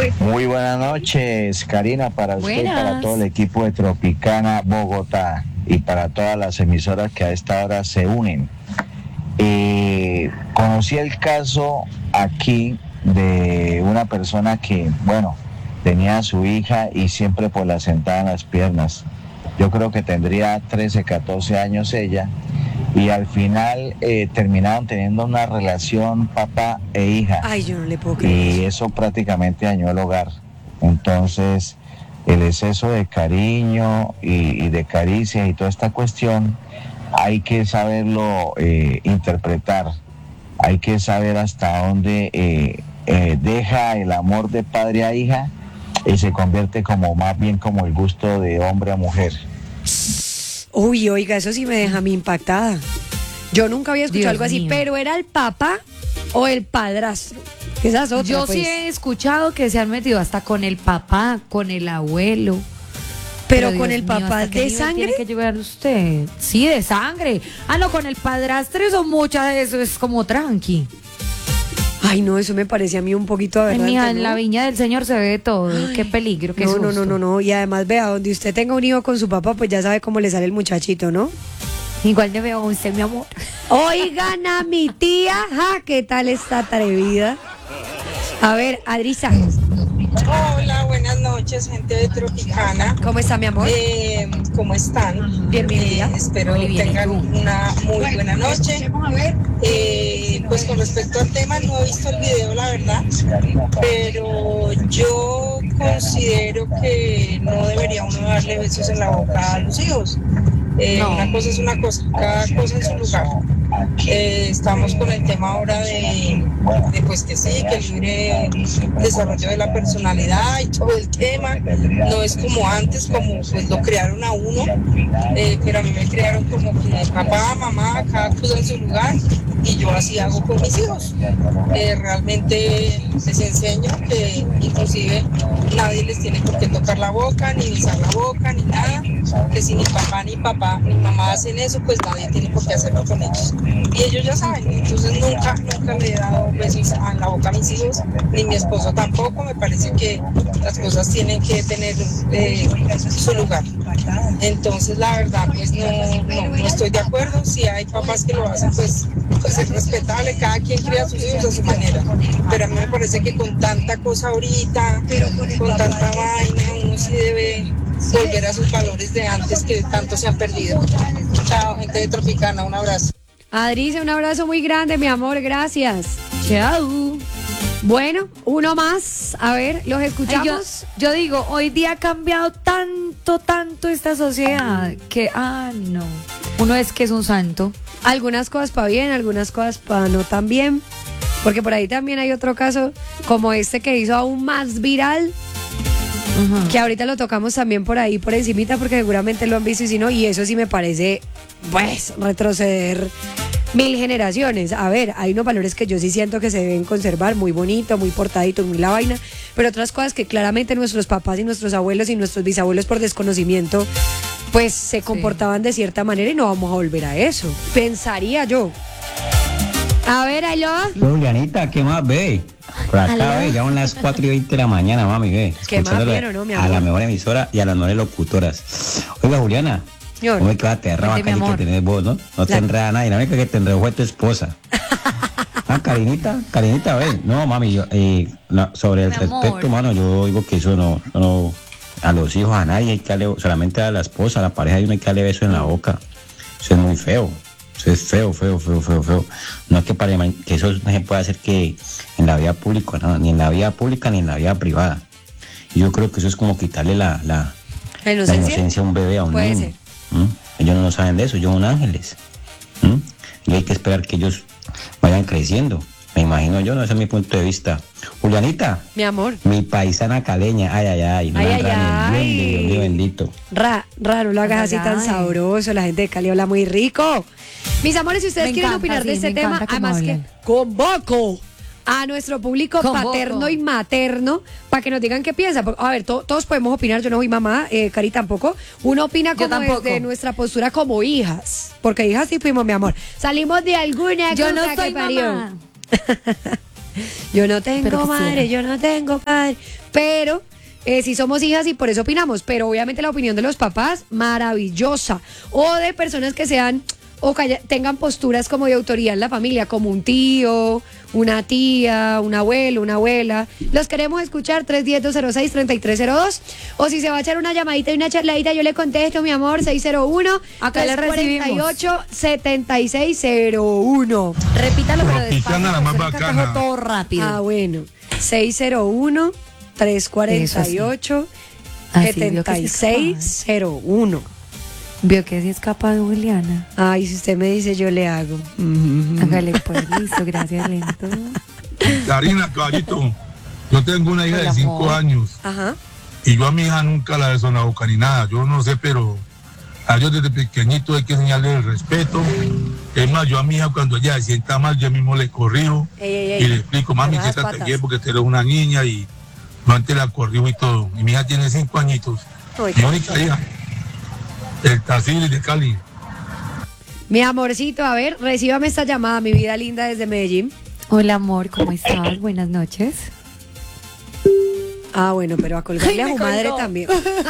Muy buenas noches, Karina, para usted y para todo el equipo de Tropicana Bogotá y para todas las emisoras que a esta hora se unen. Conocí el caso aquí de una persona que, bueno, tenía a su hija y siempre pues la sentaba en las piernas. Yo creo que tendría 13, 14 años ella, y al final terminaron teniendo una relación papá e hija. Ay, yo no le puedo creer. Y eso prácticamente dañó el hogar. Entonces, el exceso de cariño y de caricias y toda esta cuestión, hay que saberlo interpretar. Hay que saber hasta dónde deja el amor de padre a hija y se convierte como más bien como el gusto de hombre a mujer. Uy, oiga, eso sí me deja a mí impactada. Yo nunca había escuchado algo así, pero ¿era el papá o el padrastro? Esa es otra, Yo pues. sí he escuchado que se han metido hasta con el papá, con el abuelo. Pero Dios con el mío, papá ¿hasta qué de nivel sangre. tiene que llegar usted? Sí, de sangre. Ah, no, con el padrastro eso muchas de eso es como tranqui. Ay, no, eso me parece a mí un poquito Ay, aberrante, mija, ¿no? en la viña del Señor se ve de todo. Ay, qué peligro, qué no, susto. no. Y además, vea, donde usted tenga un hijo con su papá, pues ya sabe cómo le sale el muchachito, ¿no? Igual le veo a usted, mi amor. Oigan a mi tía, ja, ¿qué tal está atrevida? A ver, Adrisa, Hola, buenas noches, gente de Tropicana. ¿cómo está, mi amor? ¿Cómo están? Bien, mi vida. Espero Muy bien, tengan ¿y tú? una muy buena noche. Pues con respecto al tema, no he visto el video, la verdad, pero yo considero que no debería uno darle besos en la boca a los hijos. No. Una cosa es una cosa, cada cosa en su lugar. Estamos con el tema ahora de pues que sí, que el libre desarrollo de la personalidad y todo el tema no es como antes, como pues lo crearon a uno, pero a mí me crearon como que papá, mamá, cada cosa en su lugar, y yo así hago con mis hijos. Realmente les enseño que inclusive nadie les tiene por qué tocar la boca, ni besar la boca, ni nada, que si ni papá ni mamá hacen eso, pues nadie tiene por qué hacerlo con ellos. Y ellos ya saben, entonces nunca le he dado besos en la boca a mis hijos, ni mi esposo tampoco. Me parece que las cosas tienen que tener su lugar. Entonces la verdad, pues no estoy de acuerdo. Si hay papás que lo hacen, pues es respetable, cada quien cría a sus hijos a su manera. Pero a mí me parece que con tanta cosa ahorita, con tanta vaina, uno sí debe volver a sus valores de antes que tanto se han perdido. Chao, gente de Tropicana, un abrazo. Adrisa, un abrazo muy grande, mi amor, gracias. Chao. Bueno, uno más, a ver, los Ay, escuchamos. yo digo, hoy día ha cambiado tanto esta sociedad que, no. Uno es que es un santo. Algunas cosas para bien, algunas cosas para no tan bien. Porque por ahí también hay otro caso como este que hizo aún más viral, Ajá. que ahorita lo tocamos también por ahí, por encimita, porque seguramente lo han visto y si no, y eso sí me parece, pues, retroceder 1000 generaciones. A ver, hay unos valores que yo sí siento que se deben conservar, muy bonito, muy portadito, muy la vaina, pero otras cosas que claramente nuestros papás y nuestros abuelos y nuestros bisabuelos por desconocimiento, pues se comportaban de cierta manera y no vamos a volver a eso. Pensaría yo. A ver, aló. Julianita, ¿qué más ve? Por acá, ¿Aló? ve, ya son las 4:20 de la mañana, mami, ve. ¿Qué más Escuchándole bien o no, mi a amor? la mejor emisora y a las mejores locutoras. Oiga, Juliana, Señor. ¿cómo es que va a aterrar Cuente, mi bacán amor. que tenés vos, no? No te La- enreda nadie, la única que te enredó fue tu esposa. Karinita, ve. No, mami, yo, sobre el Mi amor. respeto, mano, yo digo que eso no, a los hijos, a nadie hay que darle, solamente a la esposa, a la pareja, hay que darle beso en la boca. Eso es muy feo. Eso es feo. No es que eso no se puede hacer que en la vida pública, no, ni en la vida pública ni en la vida privada. Y yo creo que eso es como quitarle la ¿La la inocencia? inocencia a un bebé, a un Puede niño. ser. Ellos no saben de eso, ellos son ángeles. Y hay que esperar que ellos vayan creciendo. Me imagino yo, no, ese es mi punto de vista. Julianita, Mi amor. mi paisana caleña, ay, no Ay, me ay, enredan ni ay. el Dios mío bendito. No lo hagas así tan Ay. sabroso. La gente de Cali habla muy rico. Mis amores, si ustedes Me quieren encanta, opinar de sí, este me tema, encanta cómo además que hablan. convoco a nuestro público Convoco. paterno y materno para que nos digan qué piensan. A ver, todos podemos opinar. Yo no soy mamá, Cari tampoco. Uno opina Yo como tampoco. desde nuestra postura como hijas. Porque hijas sí fuimos, mi amor. Salimos de alguna Yo cosa no que soy parió. mamá. Yo no tengo Pero madre, quisiera. yo no tengo padre. Pero sí somos hijas y por eso opinamos. Pero obviamente la opinión de los papás, maravillosa. O de personas que sean o tengan posturas como de autoridad en la familia, como un tío, una tía, un abuelo, una abuela. Los queremos escuchar, 310-206-3302. O si se va a echar una llamadita y una charladita, yo le contesto, mi amor, 601 Acá le recibimos. 348-7601. Repítalo, pero Cristiana, la más despacio, se bacana. encajó todo rápido. Ah, bueno. 601-348. Así, vio que sí 7601. Vio que sí es capaz, Juliana. Ay, si usted me dice, yo le hago. Hágale pues, listo, gracias, lento. Karina, caballito, yo tengo una hija Hola, de 5 amor. años Ajá. y yo a mi hija nunca la he sonado ni nada. Yo no sé, pero a ellos desde pequeñito hay que enseñarle el respeto. Es más, yo a mi hija cuando ella se sienta mal, yo mismo le corrijo Ey. y le explico, mami, Cerradas siéntate patas. bien porque tú eres una niña y no antes la corrijo y todo. Y mi hija tiene 5 añitos. Ay, Mi única hija, el Tacili de Cali. Mi amorcito, a ver, recíbame esta llamada, mi vida linda desde Medellín. Hola, amor, ¿cómo estás? Buenas noches. Ah, bueno, pero a colgarle a Ay, su me madre colgó. también.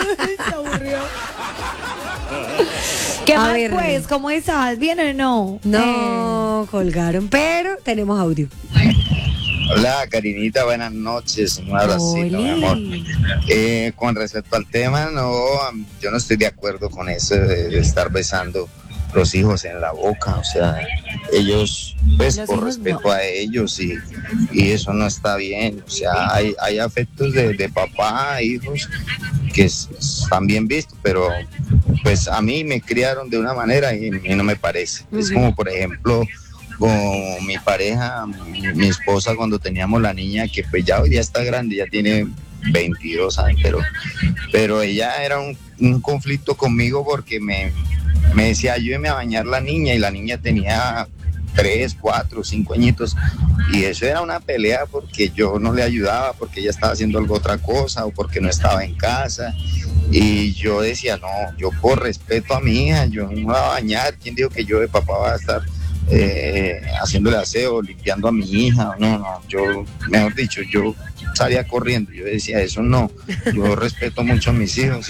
¿Qué A más, ver. pues? ¿Cómo estás? ¿Bien o no? No, colgaron, pero tenemos audio. Hola, Karinita, buenas noches. Un abracito, mi amor. Con respecto al tema, no, yo no estoy de acuerdo con eso de estar besando los hijos en la boca. O sea, ellos, pues Los por hijos respeto no. a ellos y eso no está bien. O sea, hay afectos de papá a hijos que están bien vistos, pero pues a mí me criaron de una manera y no me parece. Es como, por ejemplo, con mi pareja, mi esposa, cuando teníamos la niña, que pues ya hoy ya está grande, ya tiene 22 años, pero ella era un conflicto conmigo porque me decía, ayúdeme a bañar la niña, y la niña tenía 3, 4, 5 añitos, y eso era una pelea porque yo no le ayudaba, porque ella estaba haciendo otra cosa o porque no estaba en casa. Y yo decía, no, yo por respeto a mi hija, yo no me voy a bañar. ¿Quién dijo que yo de papá va a estar haciéndole aseo, limpiando a mi hija? No, yo, mejor dicho, yo salía corriendo. Yo decía, eso no, yo respeto mucho a mis hijos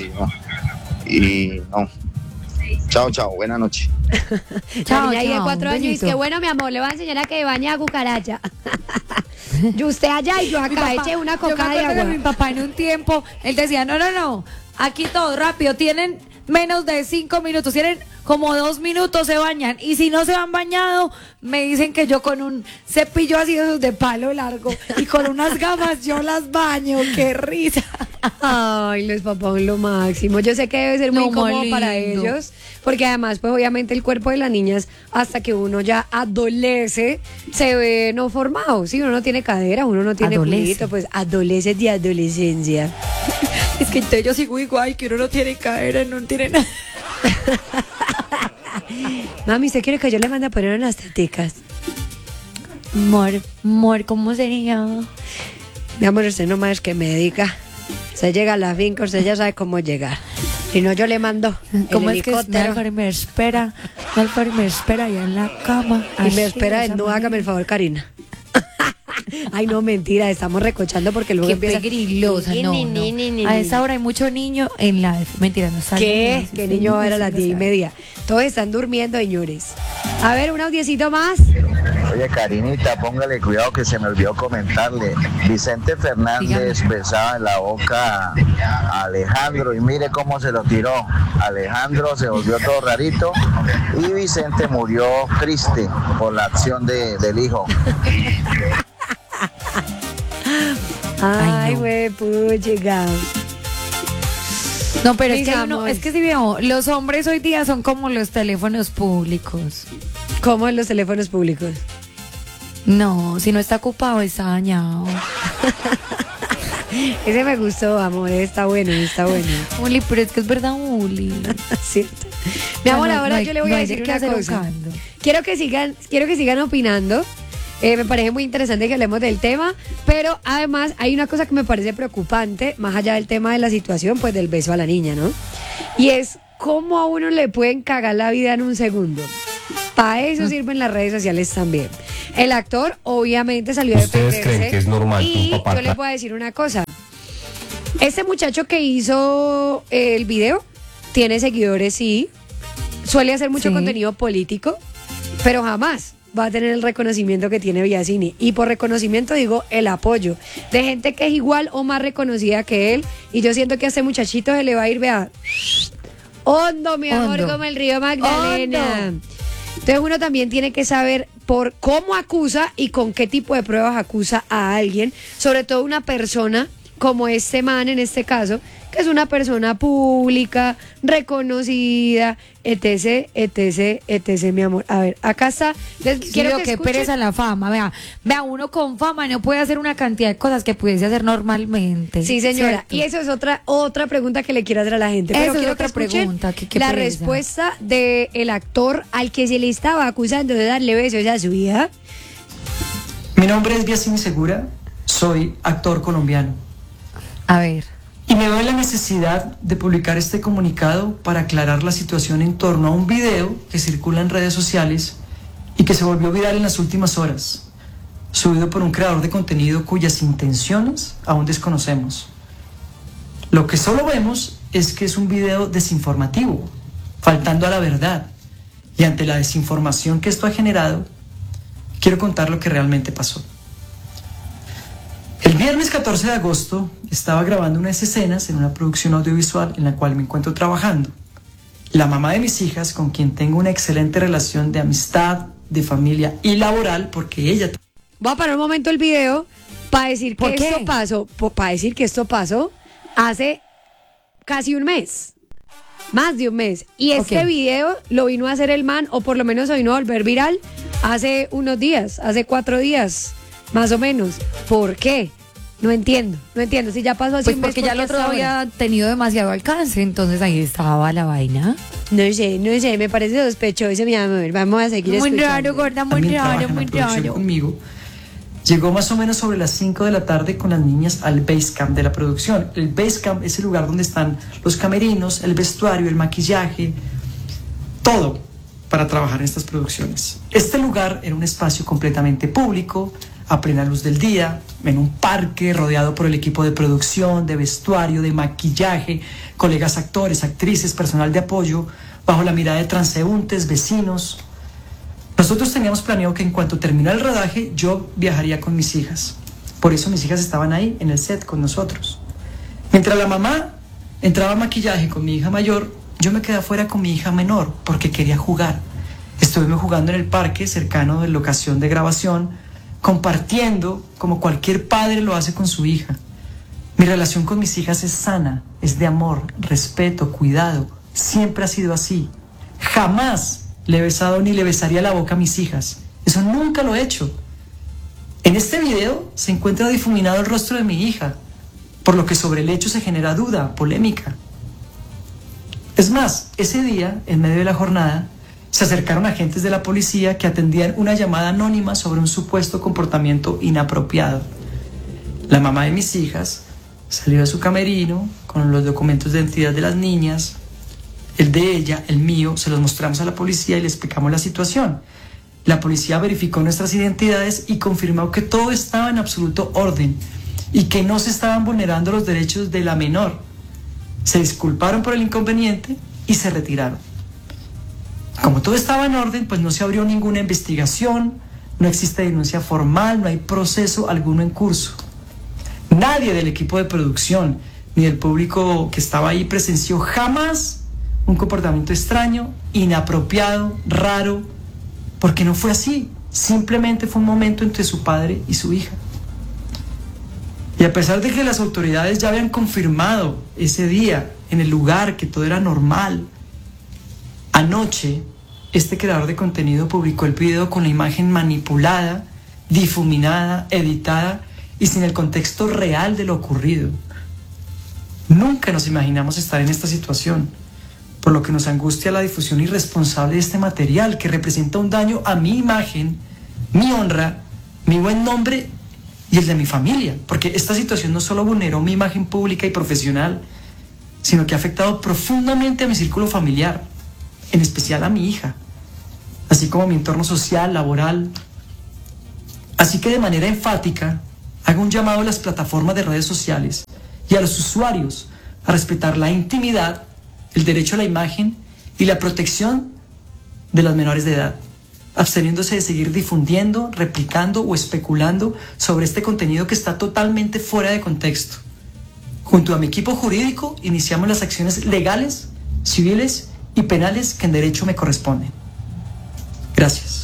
y no. Chao, buena noche. La Chao, niña ahí de chao, 4 un años y dice, besito. bueno, mi amor, le voy a enseñar a que bañe a cucaracha. Y usted allá y yo Mi acá, papá- eche una yo me coca de acuerdo que agua. mi papá en un tiempo, él decía, no, aquí todo rápido, tienen menos de 5 minutos, tienen como 2 minutos, se bañan, y si no se han bañado, me dicen que yo con un cepillo así de esos de palo largo y con unas gafas yo las baño, qué risa. Ay, los papás son lo máximo. Yo sé que debe ser muy No, incómodo muy para lindo. ellos, porque además, pues obviamente el cuerpo de las niñas, hasta que uno ya adolece, se ve no formado. Si uno no tiene cadera, uno no tiene Adolece. culito, pues adolece de adolescencia. Es que entonces yo sigo igual, que uno no tiene cadera, no tiene nada. Mami, ¿usted quiere que yo le mande a poner unas teticas? Amor, ¿cómo sería? Mi amor, usted no más que me diga. Se llega a la finca, usted ya sabe cómo llegar. Si no, yo le mando ¿Cómo el es que helicóptero. Alfred me espera allá en la cama? Y me así, espera de esa desnuda, hágame el manera? favor, Karina. Ay, no, mentira, estamos recochando porque luego Qué empieza... pegrilosa, no. A esa hora hay mucho niño en la... Mentira, no sale. ¿Qué? ¿Qué niño va a ver a las 10:30? Todos están durmiendo, señores. A ver, un audiecito más. Oye, Karinita, póngale cuidado que se me olvidó comentarle. Vicente Fernández besaba en la boca a Alejandro y mire cómo se lo tiró. Alejandro se volvió todo rarito y Vicente murió triste por la acción del hijo. Ay, no. güey, puchiga. No, pero es Mis que, amores. si veo, los hombres hoy día son como los teléfonos públicos. ¿Cómo en los teléfonos públicos? No, si no está ocupado, está dañado. Ese me gustó, amor, está bueno, está bueno. Uli, pero es que es verdad, Uli. ¿Cierto? Mi amor, No, ahora no hay- yo le voy no a hay decir de qué una hacer un cosa. caldo. Quiero que sigan opinando. Me parece muy interesante que hablemos del tema, pero además hay una cosa que me parece preocupante, más allá del tema de la situación, pues del beso a la niña, ¿no? Y es cómo a uno le pueden cagar la vida en un segundo. Para eso sirven las redes sociales también. El actor obviamente salió a ¿Ustedes defenderse. creen que es normal que Y un papá yo les voy a decir una cosa. Este muchacho que hizo el video tiene seguidores, sí. Suele hacer mucho contenido político, pero jamás va a tener el reconocimiento que tiene Biasini. Y por reconocimiento digo el apoyo de gente que es igual o más reconocida que él. Y yo siento que a este muchachito se le va a ir, vea, hondo, mi amor, Hondo. como el río Magdalena. Hondo. Entonces uno también tiene que saber por cómo acusa y con qué tipo de pruebas acusa a alguien, sobre todo una persona como este man en este caso, que es una persona pública, reconocida, etc, etc, etc, mi amor. A ver, acá está. Les quiero que qué escuchen. pereza la fama. Vea, uno con fama no puede hacer una cantidad de cosas que pudiese hacer normalmente. Sí, señora. ¿Cierto? Y eso es otra pregunta que le quiero hacer a la gente. Eso Pero es quiero otra que escuchen pregunta, qué la pereza. respuesta del actor al que se le estaba acusando de darle besos a su hija. Mi nombre es Biasini Segura, soy actor colombiano. A ver. Y me veo en la necesidad de publicar este comunicado para aclarar la situación en torno a un video que circula en redes sociales y que se volvió viral en las últimas horas, subido por un creador de contenido cuyas intenciones aún desconocemos. Lo que solo vemos es que es un video desinformativo, faltando a la verdad, y ante la desinformación que esto ha generado, quiero contar lo que realmente pasó. El viernes 14 de agosto estaba grabando unas escenas en una producción audiovisual en la cual me encuentro trabajando. La mamá de mis hijas, con quien tengo una excelente relación de amistad, de familia y laboral, porque ella... Voy a parar un momento el video para decir que esto pasó, para decir que esto pasó hace casi un mes. Más de un mes. Y este video lo vino a hacer el man, o por lo menos lo vino a volver viral hace unos días, hace 4 días, más o menos. ¿Por qué? No entiendo. Si ya pasó así Pues un mes, porque ya el ¿por qué otro hasta había ahora? tenido demasiado alcance, entonces ahí estaba la vaina. No sé, me parece sospechoso, mi amor. Vamos a seguir Muy escuchando. raro, gorda, muy también trabaja raro, en la muy producción raro. conmigo, llegó más o menos sobre las 5 de la tarde con las niñas al Basecamp de la producción. El Basecamp es el lugar donde están los camerinos, el vestuario, el maquillaje, todo para trabajar en estas producciones. Este lugar era un espacio completamente público, a plena luz del día, en un parque rodeado por el equipo de producción, de vestuario, de maquillaje, colegas actores, actrices, personal de apoyo, bajo la mirada de transeúntes, vecinos. Nosotros teníamos planeado que en cuanto terminara el rodaje, yo viajaría con mis hijas. Por eso mis hijas estaban ahí, en el set, con nosotros. Mientras la mamá entraba a maquillaje con mi hija mayor, yo me quedé afuera con mi hija menor, porque quería jugar. Estuvimos jugando en el parque, cercano de la locación de grabación, compartiendo como cualquier padre lo hace con su hija. Mi relación con mis hijas es sana, es de amor, respeto, cuidado. Siempre ha sido así. Jamás le he besado ni le besaría la boca a mis hijas. Eso nunca lo he hecho. En este video se encuentra difuminado el rostro de mi hija, por lo que sobre el hecho se genera duda, polémica. Es más, ese día, en medio de la jornada, se acercaron agentes de la policía que atendían una llamada anónima sobre un supuesto comportamiento inapropiado. La mamá de mis hijas salió de su camerino con los documentos de identidad de las niñas, el de ella, el mío, se los mostramos a la policía y le explicamos la situación. La policía verificó nuestras identidades y confirmó que todo estaba en absoluto orden y que no se estaban vulnerando los derechos de la menor. Se disculparon por el inconveniente y se retiraron. Como todo estaba en orden, pues no se abrió ninguna investigación, no existe denuncia formal, no hay proceso alguno en curso. Nadie del equipo de producción ni del público que estaba ahí presenció jamás un comportamiento extraño, inapropiado, raro, porque no fue así. Simplemente fue un momento entre su padre y su hija. Y a pesar de que las autoridades ya habían confirmado ese día en el lugar que todo era normal, anoche este creador de contenido publicó el video con la imagen manipulada, difuminada, editada y sin el contexto real de lo ocurrido. Nunca nos imaginamos estar en esta situación, por lo que nos angustia la difusión irresponsable de este material que representa un daño a mi imagen, mi honra, mi buen nombre y el de mi familia, porque esta situación no solo vulneró mi imagen pública y profesional, sino que ha afectado profundamente a mi círculo familiar, en especial a mi hija, así como a mi entorno social, laboral. Así que de manera enfática, hago un llamado a las plataformas de redes sociales y a los usuarios a respetar la intimidad, el derecho a la imagen y la protección de las menores de edad, absteniéndose de seguir difundiendo, replicando o especulando sobre este contenido que está totalmente fuera de contexto. Junto a mi equipo jurídico, iniciamos las acciones legales, civiles y penales que en derecho me corresponden. Gracias.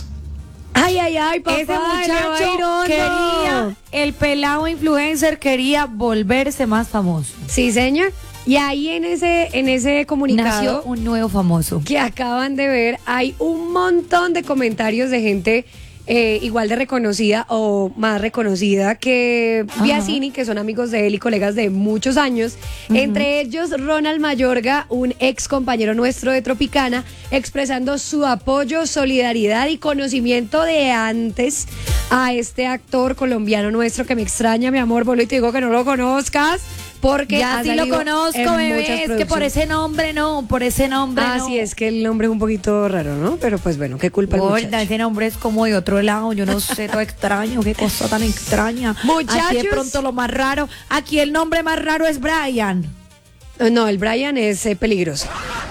Ay, papá. Ese muchacho quería, el pelado influencer quería volverse más famoso. Sí, señor. Y ahí en ese comunicado Nació un nuevo famoso. que acaban de ver, hay un montón de comentarios de gente igual de reconocida o más reconocida que Biasini, que son amigos de él y colegas de muchos años. Entre ellos, Ronald Mayorga, un ex compañero nuestro de Tropicana, expresando su apoyo, solidaridad y conocimiento de antes a este actor colombiano nuestro que me extraña, mi amor. Vuelvo y te digo que no lo conozcas. Porque ya sí lo conozco, bebé, es que por ese nombre no. Sí, es que el nombre es un poquito raro, ¿no? Pero pues bueno, qué culpa el muchacho. Ese nombre es como de otro lado, yo no sé, todo extraño, qué cosa tan extraña. Muchachos. Aquí de pronto lo más raro, aquí el nombre más raro es Brian. No, el Brian es peligroso.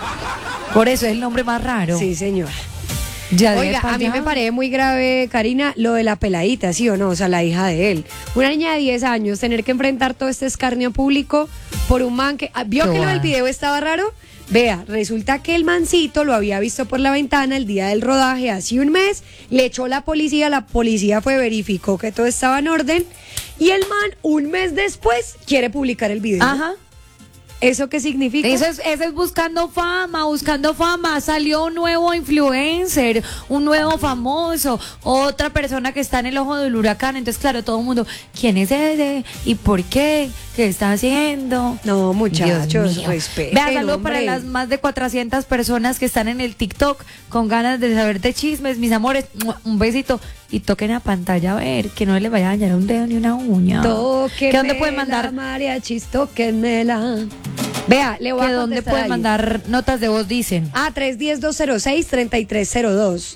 Por eso es el nombre más raro. Sí, señor. Ya Oiga, a mí me parece muy grave, Karina, lo de la peladita, ¿sí o no? O sea, la hija de él. Una niña de 10 años, tener que enfrentar todo este escarnio público por un man que... ¿Vio que lo del video estaba raro? Vea, resulta que el mancito lo había visto por la ventana el día del rodaje hace un mes, le echó la policía fue, verificó que todo estaba en orden y el man un mes después quiere publicar el video. Ajá. ¿Eso qué significa? Eso es buscando fama. Salió un nuevo influencer, un nuevo famoso, otra persona que está en el ojo del huracán. Entonces, claro, todo el mundo, ¿quién es ese? ¿Y por qué? ¿Qué está haciendo? No, muchachos, respeten. Vea, saludo para las más de 400 personas que están en el TikTok con ganas de saber de chismes, mis amores. Un besito. Y toquen a pantalla a ver, que no les vaya a dañar un dedo ni una uña. Tóquenmela, ¿Qué dónde pueden mandar? Mariachis, tóquenmela. Vea, le voy a contestar. ¿Dónde pueden mandar notas de voz, dicen? 310-206-3302.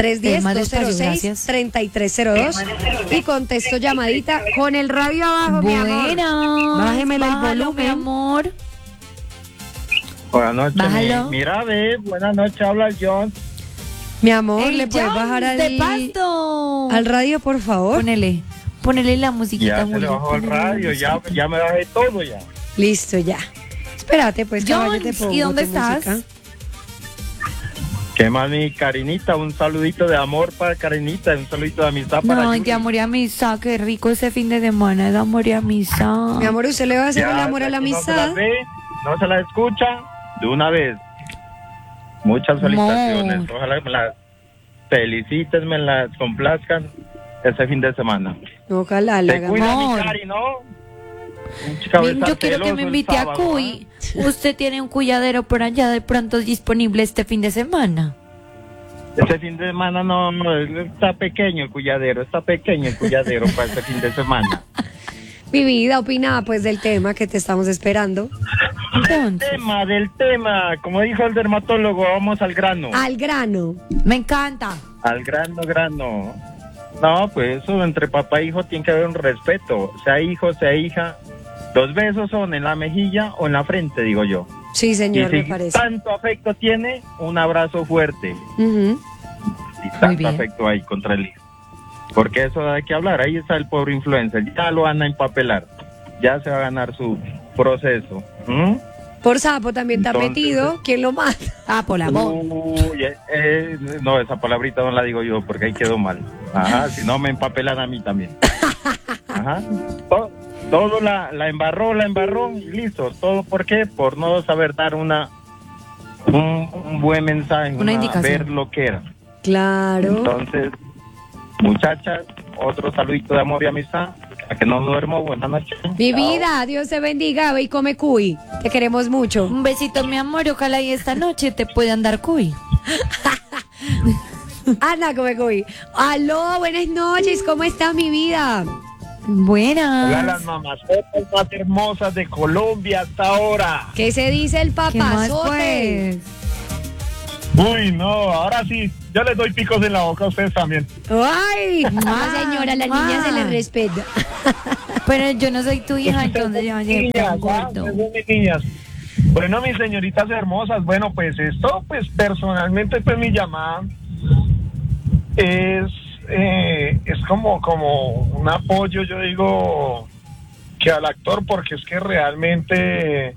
310-206-3302. Y contesto llamadita con el radio abajo, mi amor. Bájemela el volumen, mi amor. Buenas noches. Bájalo. Mira, ve, buenas noches, habla John. Mi amor, El ¿le puedes Jones bajar de Pasto. al radio, por favor? Ponele la musiquita. Ya se le bajó el radio, ya me bajé todo ya. Listo, ya. Espérate, pues, caballo, te Jones, pongo ¿y dónde tu estás? música. ¿Qué más, mi Karinita? Un saludito de amor para Karinita, un saludito de amistad para No, Yuri. de amor y amistad, qué rico ese fin de semana, de amor y amistad. Mi amor, ¿usted le va a hacer Ya, el amor a la si no se amistad? la ve, no se la escucha, de una vez. Muchas felicitaciones. Amor. Ojalá me las feliciten, me las complazcan ese fin de semana. Ojalá le Te cuida mi Amor. Cari, ¿no? Un chica va a estar Yo quiero que celoso me el invite a sábado, Cuy. Usted tiene un cuyadero por allá de pronto disponible este fin de semana. Este fin de semana no, está pequeño el cuyadero para este fin de semana. Mi vida, opina pues del tema que te estamos esperando. Del tema, como dijo el dermatólogo, vamos al grano. Al grano. Me encanta. Al grano. No, pues eso entre papá e hijo tiene que haber un respeto, sea hijo, sea hija. Los besos son en la mejilla o en la frente, digo yo. Sí, señor, y si me parece. tanto afecto tiene, un abrazo fuerte. Ujú. Y tanto afecto hay contra el hijo. Porque eso hay que hablar. Ahí está el pobre influencer. Ya lo van a empapelar. Ya se va a ganar su proceso. Por sapo también está Entonces, metido. ¿Quién lo mata? Ah, por amor. Uy, no, esa palabrita no la digo yo porque ahí quedó mal. Ajá, si no me empapelan a mí también. Ajá. Todo la embarró y listo. ¿Todo por qué? Por no saber dar un buen mensaje, Una indicación. ver lo que era. Claro. Entonces, muchachas, otro saludito de amor y amistad. A que no duermo, buenas noches. Mi Chao. vida, Dios te bendiga, ve y come cuy. Te queremos mucho. Un besito, mi amor. Ojalá y esta noche te puedan dar cuy. Ana, come cuy. Aló, buenas noches, ¿cómo está mi vida? Buenas. Hola, las mamazotas más hermosas de Colombia hasta ahora. ¿Qué se dice el ¿Qué más, papazote? pues? Uy, no, ahora sí, yo les doy picos en la boca a ustedes también. ¡Ay! No, señora, la niña se le respeta. Pero yo no soy tu hija, entonces yo Niñas, ustedes son mis niñas. Bueno, mis señoritas hermosas, bueno, pues esto, pues personalmente, pues mi llamada es como un apoyo, yo digo, que al actor, porque es que realmente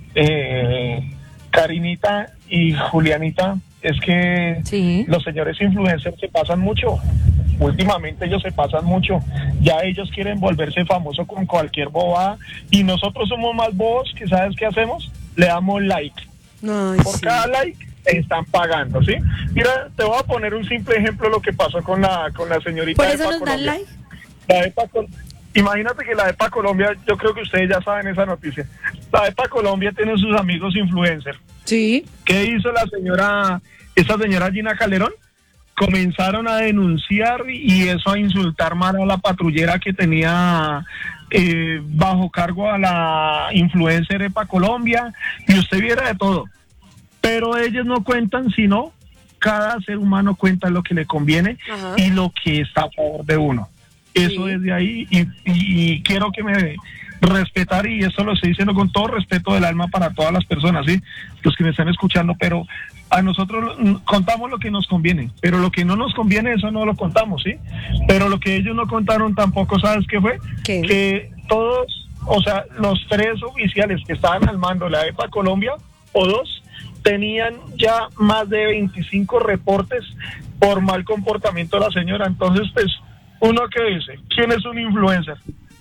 Karinita y Julianita, es que sí, los señores influencers se pasan mucho. Últimamente ellos se pasan mucho. Ya ellos quieren volverse famosos con cualquier bobada y nosotros somos más bobos que, ¿sabes qué hacemos? Le damos like. Ay, Por sí. cada like están pagando, ¿sí? Mira, te voy a poner un simple ejemplo de lo que pasó con la señorita ¿por de eso EPA nos dan Colombia. like? La EPA Imagínate que la EPA Colombia, yo creo que ustedes ya saben esa noticia. La EPA Colombia tiene sus amigos influencers. Sí. ¿Qué hizo esa señora Gina Calderón? Comenzaron a denunciar y eso a insultar más a la patrullera que tenía bajo cargo a la influencer EPA Colombia, y usted viera de todo. Pero ellos no cuentan, sino cada ser humano cuenta lo que le conviene. Ajá. Y lo que está a favor de uno. Eso es de ahí, y quiero que me respetar, y esto lo estoy diciendo con todo respeto del alma para todas las personas, ¿sí? Los que me están escuchando, pero a nosotros contamos lo que nos conviene, pero lo que no nos conviene, eso no lo contamos, ¿sí? Pero lo que ellos no contaron tampoco, ¿sabes qué fue? ¿Qué? Que todos, o sea, los 3 oficiales que estaban al mando de la EPA Colombia, o 2, tenían ya más de 25 reportes por mal comportamiento de la señora. Entonces, pues, uno que dice, ¿quién es un influencer?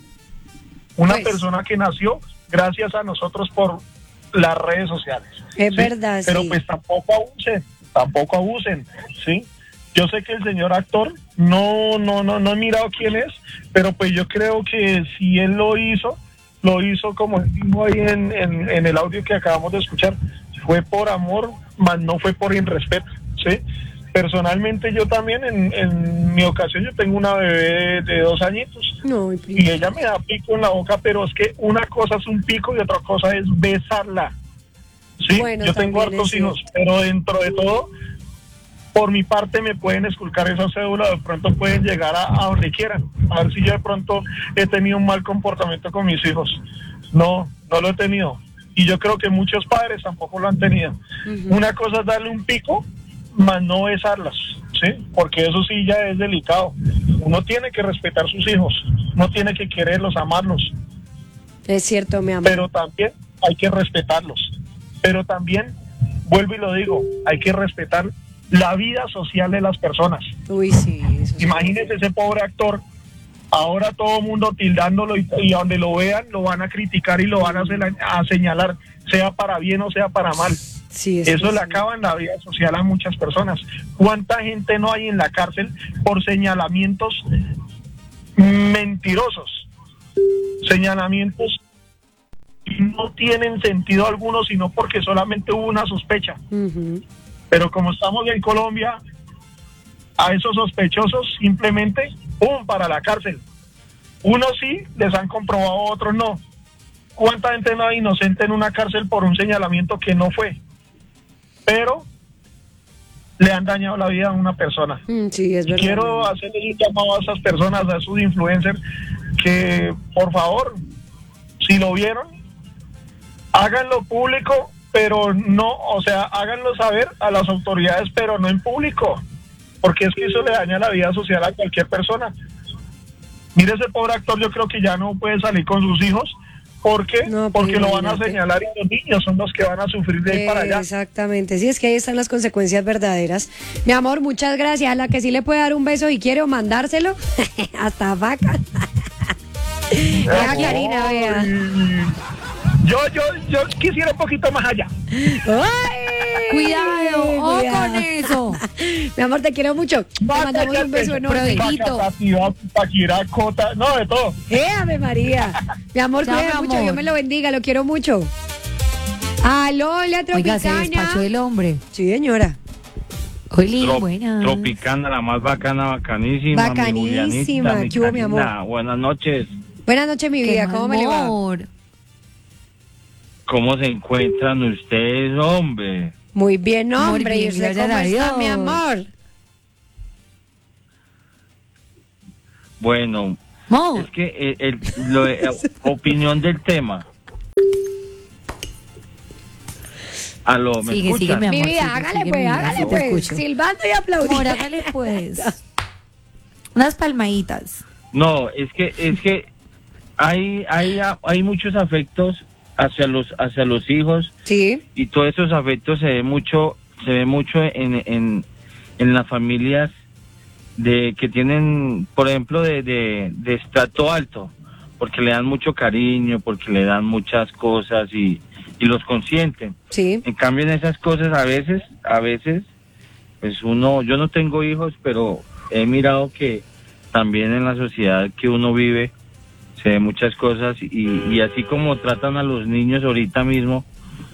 Una persona que nació gracias a nosotros por las redes sociales. Es ¿sí? verdad, Pero sí. pues tampoco abusen, ¿sí? Yo sé que el señor actor no he mirado quién es, pero pues yo creo que si él lo hizo como dijo ahí en el audio que acabamos de escuchar, fue por amor, más no fue por irrespeto, ¿sí? Personalmente yo también, en mi ocasión, yo tengo una bebé de 2 añitos, y ella me da pico en la boca, pero es que una cosa es un pico y otra cosa es besarla. Sí, bueno, yo tengo hartos hijos, pero dentro de todo, por mi parte me pueden esculcar esa cédula, de pronto pueden llegar a donde quieran, a ver si yo de pronto he tenido un mal comportamiento con mis hijos. No lo he tenido, y yo creo que muchos padres tampoco lo han tenido. Una cosa es darle un pico, más no besarlas, ¿sí? Porque eso sí ya es delicado. Uno tiene que respetar a sus hijos, no tiene que quererlos, amarlos. Es cierto, mi amor. Pero también hay que respetarlos. Pero también, vuelvo y lo digo, hay que respetar la vida social de las personas. Uy, sí. Imagínese ese pobre actor, ahora todo el mundo tildándolo, y a donde lo vean lo van a criticar y lo van a señalar, sea para bien o sea para mal. Sí, eso le acaba en la vida social a muchas personas. ¿Cuánta gente no hay en la cárcel por señalamientos mentirosos? Señalamientos que no tienen sentido alguno, sino porque solamente hubo una sospecha. Pero como estamos en Colombia, a esos sospechosos simplemente ¡pum!, para la cárcel. Unos sí les han comprobado, otros no. ¿Cuánta gente no hay inocente en una cárcel por un señalamiento que no fue? Pero le han dañado la vida a una persona. Sí, es verdad. Quiero hacerle un llamado a esas personas, a esos influencers, que por favor, si lo vieron, háganlo público, pero no, o sea, háganlo saber a las autoridades, pero no en público, porque es que eso le daña la vida social a cualquier persona. Mire, ese pobre actor, yo creo que ya no puede salir con sus hijos. ¿Por qué? Porque lo van a señalar, y los niños son los que van a sufrir de ahí para allá. Exactamente, sí, es que ahí están las consecuencias verdaderas. Mi amor, muchas gracias. A la que sí le puede dar un beso y quiere o mandárselo, hasta vaca. Vea, Karina, vea. Yo quisiera un poquito más allá. ¡Ay! Cuidado, con eso. Mi amor, te quiero mucho. Te mandamos un beso enorme. Cota, no, de todo. Ave María. Mi amor, cuídate mucho, Dios me lo bendiga, lo quiero mucho. Aló, la Tropicana. Oiga, se despachó el hombre. Sí, señora. Hola, buena. Tropicana, la más bacana, bacanísima. Bacanísima. ¿Qué hubo, mi amor? Buenas noches. Buenas noches, mi vida. ¿Cómo me le va? ¿Cómo se encuentran ustedes, hombre? Muy bien, Muy hombre. bien, ¿Y usted gracias cómo a está, Dios. mi amor? Bueno, Mo, es que opinión del tema. Aló, ¿me Sigue, escuchan? sigue, mi amor. Mi vida, sigue, hágale sigue, pues, mi vida, hágale sí te pues. escucho. Silbando y aplaudiendo. Amor, hágale pues. Unas palmaditas. No, es que hay muchos afectos hacia los hijos, Sí. y todos esos afectos se ve mucho en las familias de que tienen, por ejemplo, de estrato alto, porque le dan mucho cariño, porque le dan muchas cosas y los consienten. Sí. En cambio, en esas cosas a veces, pues yo no tengo hijos, pero he mirado que también en la sociedad que uno vive se ve muchas cosas, y así como tratan a los niños ahorita mismo,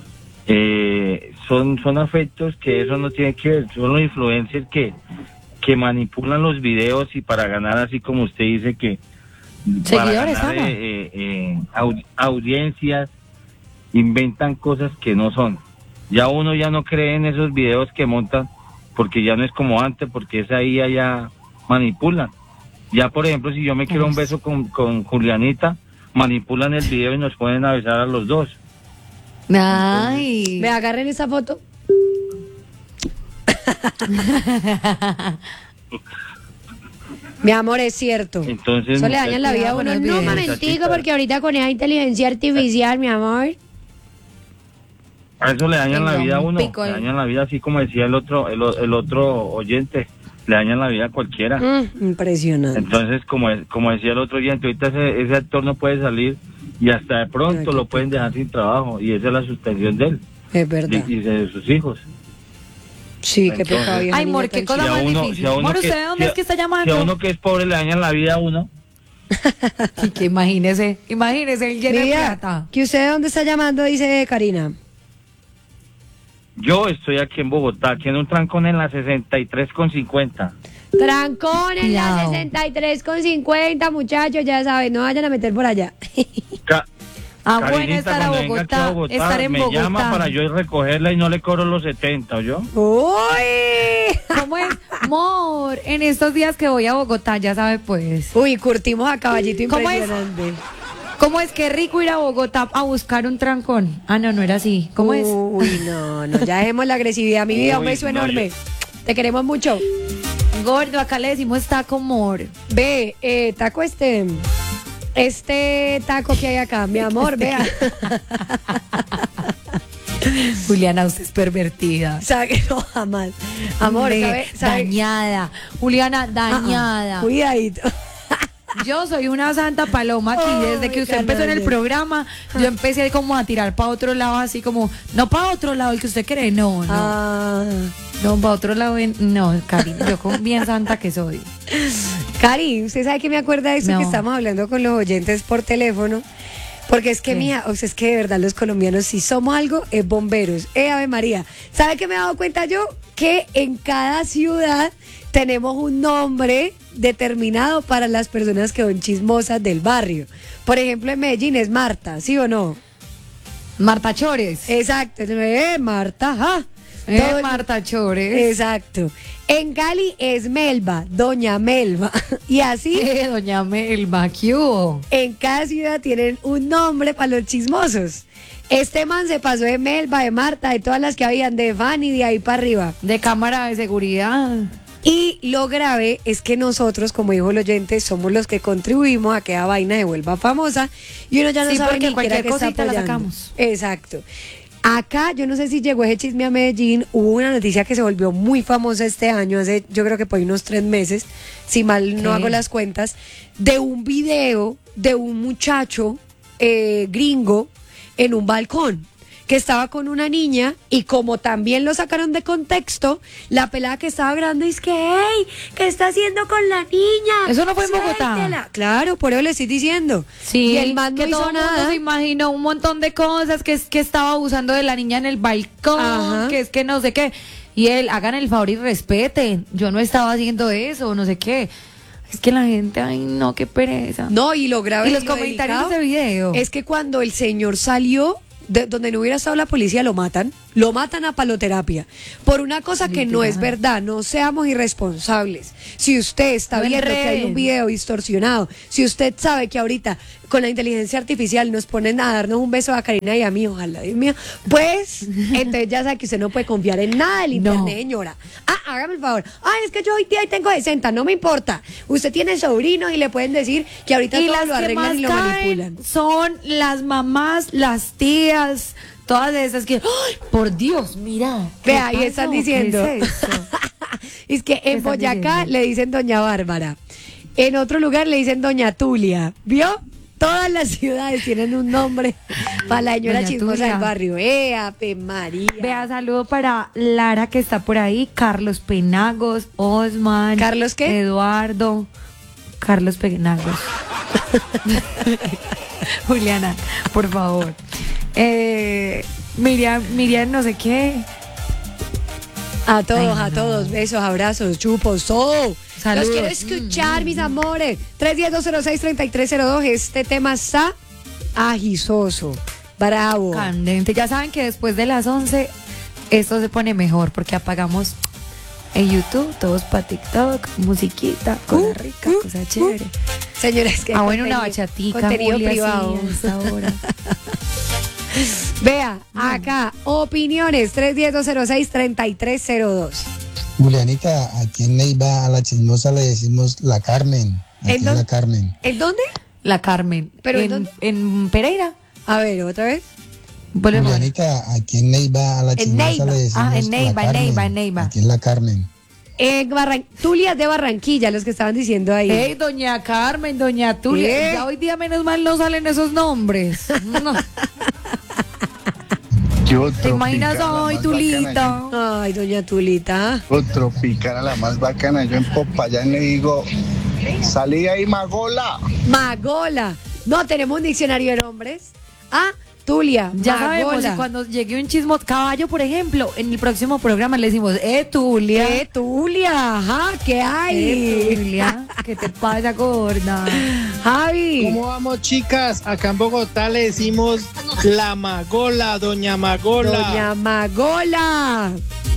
son afectos que eso no tiene que ver, son los influencers que manipulan los videos, y para ganar, así como usted dice, que para Seguidores, ganar audiencias, inventan cosas que no son. Ya uno ya no cree en esos videos que montan, porque ya no es como antes, porque es ahí allá manipulan. Ya, por ejemplo, si yo me quiero un beso con Julianita, manipulan el video y nos pueden a besar a los dos. Ay. Me agarren esa foto. Mi amor, es cierto. Entonces, Eso le daña la vida a uno. No, un momentico, porque ahorita con esa inteligencia artificial, mi amor. A eso le dañan la Venga, vida a un uno, pico le ahí. dañan la vida, así como decía el otro oyente, le dañan la vida a cualquiera. Impresionante. Entonces, como decía el otro oyente, ahorita ese actor no puede salir, y hasta de pronto lo pueden dejar sin trabajo, y esa es la suspensión de él Es verdad. y de sus hijos. Sí, qué Entonces, pecado. vieja Ay, niña amor, qué tan cosa si a más uno- difícil. si a uno Amor, que- ¿usted de dónde si a- es que está Si a llamando? uno que es pobre le dañan la vida a uno. Y que imagínese, el lleno de Mira, plata. que usted de dónde está llamando, dice Karina. Yo estoy aquí en Bogotá, aquí en un trancón en la 63,50. Trancón en la Cuidado. 63,50, muchachos, ya saben, no vayan a meter por allá. Ah, bueno, Carinita, estar a cuando venga aquí Bogotá, estar en me Bogotá. llama para yo ir a recogerla y no le cobro los 70, ¿oyó? ¡Uy! ¿Cómo es? Amor, en estos días que voy a Bogotá, ya sabe pues. Uy, curtimos a caballito ¿Cómo es? impresionante. ¿Cómo es que rico ir a Bogotá a buscar un trancón? Ah, no era así. ¿Cómo es? Uy, no, ya dejemos la agresividad. Mi vida, un Uy, beso no, enorme. Te queremos mucho. Gordo, acá le decimos taco, amor. Ve, taco este taco que hay acá, mi amor, vea. Juliana, usted es pervertida. Sabe que no, jamás. Amor, Ve, ¿sabe? dañada. Juliana, dañada. Cuidadito. Yo soy una santa paloma aquí. Ay, Desde que usted empezó en el canalla. programa, yo empecé como a tirar para otro lado, así como, no para otro lado, el que usted cree, no, no. Ah. No, para otro lado, no, cariño, yo con bien santa que soy. Cari, ¿usted sabe que me acuerda de eso No. que estamos hablando con los oyentes por teléfono? Porque es que, ¿Qué? mía, o sea, es que de verdad los colombianos, si somos algo, es bomberos. Ave María. ¿Sabe qué me he dado cuenta yo? Que en cada ciudad tenemos un nombre determinado para las personas que son chismosas del barrio. Por ejemplo, en Medellín es Marta, ¿sí o no? Marta Chores. Exacto. Marta, ajá. Todo- Marta Chores. Exacto. En Cali es Melba, Doña Melba. Y así, Doña Melba, ¿qué hubo? en cada ciudad tienen un nombre para los chismosos. Este man se pasó de Melba, de Marta, de todas las que habían, de Fanny, de ahí para arriba. De cámara de seguridad. Y lo grave es que nosotros, como dijo el oyente, somos los que contribuimos a que la vaina se vuelva famosa y uno ya no Sí, sabe porque ni siquiera cualquier qué está cosita la apoyando. sacamos. Exacto. Acá, yo no sé si llegó ese chisme a Medellín, hubo una noticia que se volvió muy famosa este año, hace yo creo que por ahí unos 3 meses, si mal no ¿Qué? hago las cuentas, de un video de un muchacho gringo en un balcón que estaba con una niña y como también lo sacaron de contexto, la pelada que estaba grabando es que, hey, ¿qué está haciendo con la niña? ¿Eso no fue en Bogotá? Suéltela. Claro, por eso le estoy diciendo. Sí, y el man no que todo hizo el mundo nada. se imaginó un montón de cosas, que es que estaba abusando de la niña en el balcón, Ajá. que es que no sé qué. Y él, hagan el favor y respeten. Yo no estaba haciendo eso, no sé qué. Es que la gente, ay no, qué pereza. No, y lo grave Y los lo comentarios delicado de ese video. es que cuando el señor salió, de donde no hubiera estado la policía, lo matan, lo matan a paloterapia por una cosa que no es verdad. No seamos irresponsables. Si usted está No viendo que hay enreden. un video distorsionado, si usted sabe que ahorita con la inteligencia artificial nos ponen a darnos un beso a Karina y a mí, ojalá, Dios mío, pues entonces ya sabe que usted no puede confiar en nada del internet, señora. Hágame el favor. Es que yo hoy día tengo 60, no me importa. Usted tiene sobrinos y le pueden decir que ahorita Y todo las lo que arreglan más y lo manipulan. caen son las mamás, las tías, todas esas que, ¡ay, por Dios, mira! ¿qué Vea, ahí pasó? están ¿Qué diciendo. es eso? Es que en están Boyacá diciendo? le dicen Doña Bárbara. En otro lugar le dicen Doña Tulia. ¿Vio? Todas las ciudades tienen un nombre para la señora Doña chismosa Tulia. del barrio. Ave María. Vea, saludo para Lara que está por ahí, Carlos Penagos, Osman. ¿Carlos qué? Eduardo. Carlos Penagos. Juliana, por favor. Miriam, no sé qué. A todos, besos, abrazos, chupos, todo. Saludos. Los quiero escuchar, mis amores. 310-206-3302. Este tema está agisoso, bravo. Candente. Ya saben que después de las 11 esto se pone mejor porque apagamos en YouTube, todos para TikTok, musiquita, cosa rica, cosa chévere. Señores, que bueno, una bachatica, contenido Julia, privado. sí, a esta hora. Vea, acá, opiniones, 310-206-3302. Julianita, aquí en Neiva a la chismosa le decimos la Carmen. Aquí ¿En es dónde? la Carmen. ¿En dónde? La Carmen. ¿Pero en en, dónde? en Pereira. A ver, otra vez. Julianita, aquí en Neiva a la chismosa Neiva. le decimos En Neiva, la Carmen. en Neiva. Aquí es la Carmen. Tulia de Barranquilla, los que estaban diciendo ahí. Hey, doña Carmen, doña Tulia. ¿Qué? Ya hoy día menos mal no salen esos nombres. No. ¿Te imaginas hoy, Tulita? Ay, doña Tulita. Tropicana, la más bacana. Yo en Popayán le digo, salí ahí, Magola. Magola. No tenemos un diccionario de nombres. Tulia. Ya sabemos, Magola. y cuando llegue un chismo caballo, por ejemplo, en el próximo programa le decimos, Tulia. Tulia, ajá, ¿qué hay? Tulia, ¿qué te pasa, gorda? Javi. ¿Cómo vamos, chicas? Acá en Bogotá le decimos la Magola, doña Magola. Doña Magola.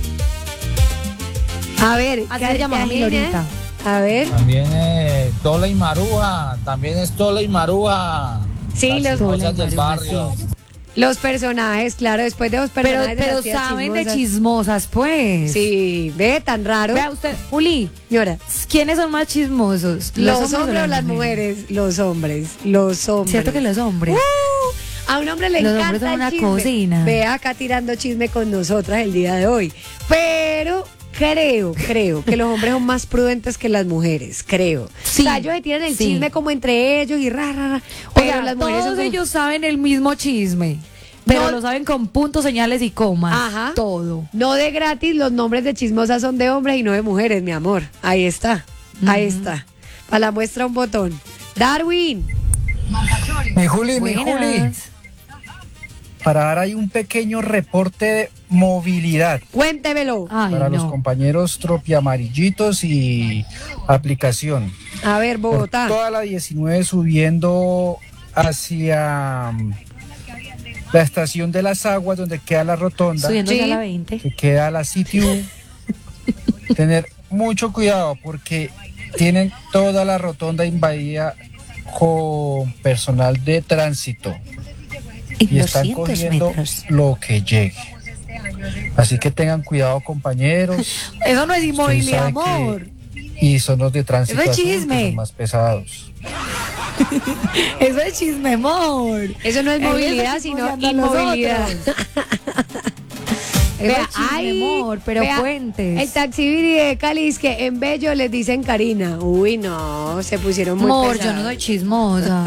A ver, Así se llama mi Lorita. A ver. También Tola y Maruja, también es Tola y Maruja. Sí, las los cosas del barrio. Los personajes, claro, después de los personajes Pero de las tías saben de chismosas. chismosas, pues. Sí, ve, tan raro. Vea usted, Juli, señora, ¿quiénes son más chismosos? ¿los hombres o las mujeres? Los hombres, los hombres. ¿Cierto que los hombres? A un hombre le Los encanta hombres son el una chisme. cocina. Ve acá tirando chisme con nosotras el día de hoy. Pero creo que los hombres son más prudentes que las mujeres, creo. Sí, o sea, ellos se tiran el sí. chisme como entre ellos y ra. O Pero sea, las mujeres son todos como- ellos saben el mismo chisme, pero No. lo saben con puntos, señales y comas. Ajá. Todo. No de gratis, los nombres de chismosas son de hombres y no de mujeres, mi amor. Ahí está, ahí está. Para la muestra un botón. Darwin. Mi Juli, Buenas. para dar ahí un pequeño reporte de movilidad Cuéntemelo. para los compañeros tropiamarillitos y aplicación. A ver, Bogotá. Por toda la 19 subiendo hacia la estación de las aguas donde queda la rotonda. Subiendo ya a la 20. Que queda la CTU. Tener mucho cuidado porque tienen toda la rotonda invadida con personal de tránsito y están 200 cogiendo metros. lo que llegue. Así que tengan cuidado, compañeros. Eso no es inmovilidad, Ustedes saben amor. Y son los de tránsito Eso es azul, que chisme. son más pesados. Eso es chisme, amor. Eso no es Él movilidad, está sino chismoseando a los inmovilidad. otros. Eso Vea, es chisme, ay, amor, pero vea, puentes. El taxibiri de Cali es que en Bello les dicen Karina. Uy, no, se pusieron muy Amor, yo pesados. no soy chismosa.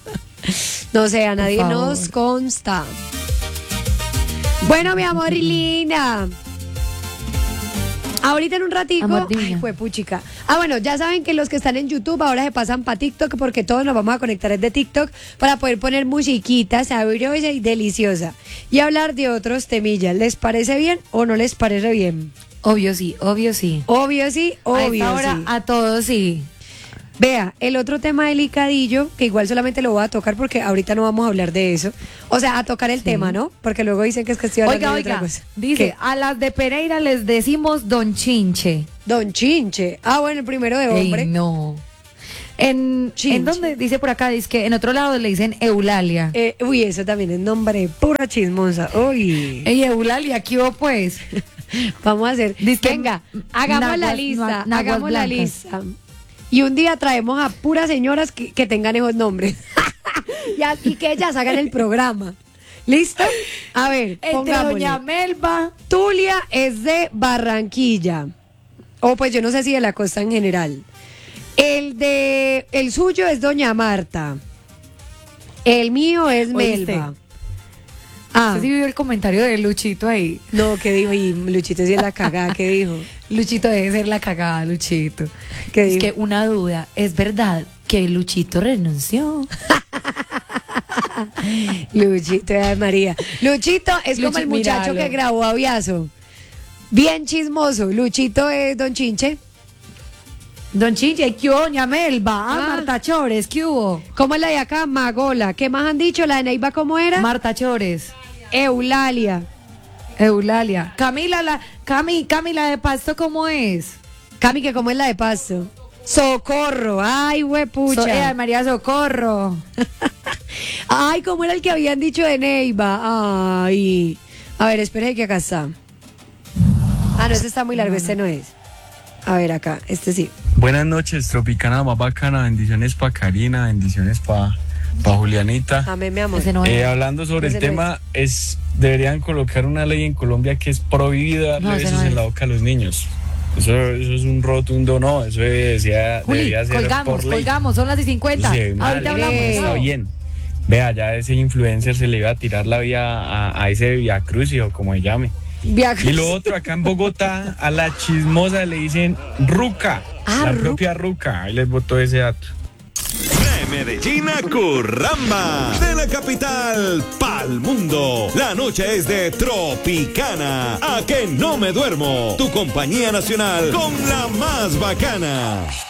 No sé, a nadie favor. nos consta. Bueno, mi amor y linda. Ahorita en un ratico, Amor divino. ay, fue puchica. Bueno, ya saben que los que están en YouTube ahora se pasan para TikTok porque todos nos vamos a conectar desde TikTok para poder poner musiquita sabrosa y deliciosa y hablar de otros temillas. ¿Les parece bien o no les parece bien? Obvio sí, obvio sí. Obvio sí, A obvio esta hora sí. a todos sí. Vea, el otro tema delicadillo, que igual solamente lo voy a tocar porque ahorita no vamos a hablar de eso. O sea, a tocar el tema, ¿no? Porque luego dicen que es que estoy hablando de otra cosa. Dice, ¿Qué? a las de Pereira les decimos Don Chinche. Don Chinche. Ah, bueno, el primero de hombre. Ey, no. ¿En dónde? Dice por acá, dice que en otro lado le dicen Eulalia. Uy, eso también es nombre pura chismosa. Uy. Ey, Eulalia, ¿qué hubo pues? Vamos a hacer. Venga, hagamos la lista. Hagamos la lista. Y un día traemos a puras señoras que tengan esos nombres. y que ellas hagan el programa. ¿Listo? A ver, pongámosle. Doña Melba. Tulia es de Barranquilla. O pues yo no sé si de la costa en general. El suyo es Doña Marta. El mío es Melba. ¿Usted sí vio el comentario de Luchito ahí? No, ¿qué dijo? Y Luchito sí es la cagada, ¿qué dijo? Luchito debe ser la cagada, Luchito. ¿Qué es dijo? que una duda, ¿es verdad que Luchito renunció? Luchito, ay María. Luchito es como el muchacho que grabó Aviazo. Bien chismoso. Luchito es Don Chinche. Don Chinche, ¿qué hubo, Doña Melba? Marta Chores, ¿qué hubo? ¿Cómo es la de acá? Magola. ¿Qué más han dicho? ¿La de Neiva cómo era? Marta Chores. Eulalia. Camila, Cami, la de Pasto, ¿cómo es? Cami, que cómo es la de Pasto. Socorro. Ay, huepucha. María Socorro. Ay, ¿cómo era el que habían dicho de Neiva? Ay. A ver, espere que acá está. Ah, no, este está muy largo, este no es. A ver, acá, este sí. Buenas noches, Tropicana más bacana, bendiciones para Karina, bendiciones para Julianita. Amén, mi amor. Hablando sobre el tema, deberían colocar una ley en Colombia que es prohibido darle besos en la boca a los niños. Eso es un rotundo no, eso debería ser por ley. Colgamos, son las 50. Ahorita hablamos. Está bien. Vea, ya ese influencer se le iba a tirar la vía a ese Via Crucis o como se llame. Y lo otro, acá en Bogotá, a la chismosa le dicen Ruca, la propia Ruca. Ahí les botó ese dato. De Medellín a Curramba, de la capital pa'l mundo. La noche es de Tropicana. A que no me duermo. Tu compañía nacional con la más bacana.